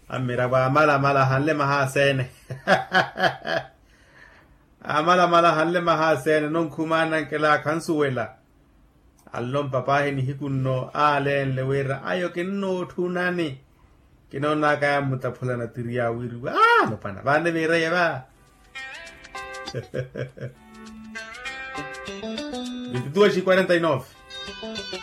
Amira ba mala hanle mahasene. Mala hanle mahasene non kumana kela kansuela. Allon papa ni hikunno alen lewera ayo kinno tunani. Kinona kaya mutapulana tiria wiru. No pana. Bande mira ya ba. 22:49.